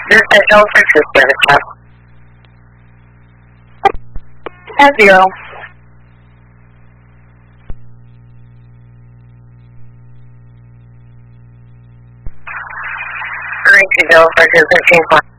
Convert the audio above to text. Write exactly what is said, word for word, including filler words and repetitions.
This is L six is service now. At zero. Three to go for two fifteen.